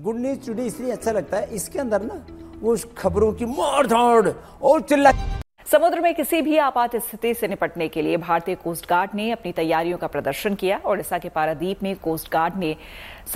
Good news today इसलिए अच्छा लगता है, इसके अंदर ना वो खबरों की मार धाड़ और चिल्ला। समुद्र में किसी भी आपात स्थिति से निपटने के लिए भारतीय कोस्ट गार्ड ने अपनी तैयारियों का प्रदर्शन किया। ओडिशा के पारादीप में कोस्ट गार्ड ने